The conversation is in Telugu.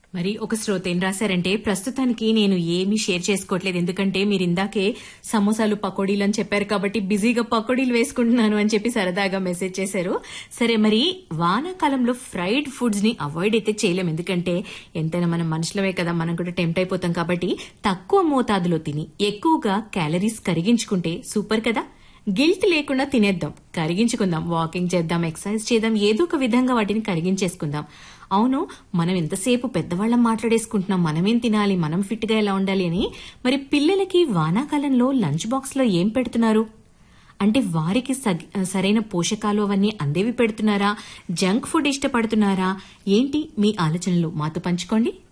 మరి ఒక శ్రోత ఏం రాశారంటే, ప్రస్తుతానికి నేను ఏమీ షేర్ చేసుకోవట్లేదు, ఎందుకంటే మీరు ఇందాకే సమోసాలు పకోడీలు అని చెప్పారు కాబట్టి బిజీగా పకోడీలు వేసుకుంటున్నాను అని చెప్పి సరదాగా మెసేజ్ చేశారు. సరే, మరి వానాకాలంలో ఫ్రైడ్ ఫుడ్స్ ని అవాయిడ్ అయితే చేయలేం, ఎందుకంటే ఎంతైనా మనం మనుషులమే కదా, మనం కూడా టెంప్ట్ అయిపోతాం. కాబట్టి తక్కువ మోతాదులో తిని ఎక్కువగా క్యాలరీస్ కరిగించుకుంటే సూపర్ కదా. గిల్ట్ లేకుండా తినేద్దాం, కరిగించుకుందాం, వాకింగ్ చేద్దాం, ఎక్సర్సైజ్ చేద్దాం, ఏదో ఒక విధంగా వాటిని కరిగించేసుకుందాం. అవును, మనం ఎంతసేపు పెద్దవాళ్ళం మాట్లాడేసుకుంటున్నాం, మనమేం తినాలి, మనం ఫిట్ గా ఎలా ఉండాలి అని. మరి పిల్లలకి వానాకాలంలో లంచ్ బాక్స్ లో ఏం పెడుతున్నారు? అంటే వారికి సరైన పోషకాలు అవన్నీ అందేవి పెడుతున్నారా? Junk food ఇష్టపడుతున్నారా? ఏంటి మీ ఆలోచనలు మాతో పంచుకోండి.